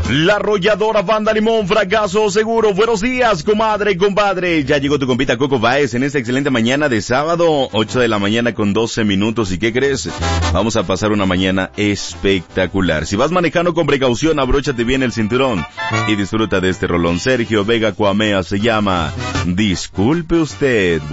La arrolladora Banda Limón, fracaso seguro. Buenos días, comadre y compadre. Ya llegó tu compita Coco Baez en esta excelente mañana de sábado, 8 de la mañana con 12 minutos. ¿Y qué crees? Vamos a pasar una mañana espectacular. Si vas manejando con precaución, abróchate bien el cinturón y disfruta de este rolón. Sergio Vega Cuamea se llama Disculpe Usted.